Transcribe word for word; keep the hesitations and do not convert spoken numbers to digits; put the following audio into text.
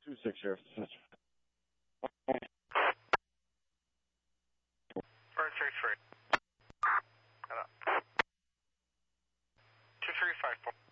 two six Sheriff. Four six three. Two three five four.